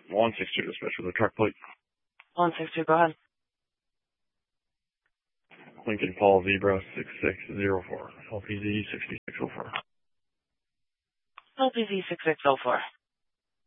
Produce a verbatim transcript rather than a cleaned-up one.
one six two, dispatch with a truck plate. one six two, go ahead. Lincoln Paul Zebra six six zero four, L P Z six six zero four. L P Z six six zero four.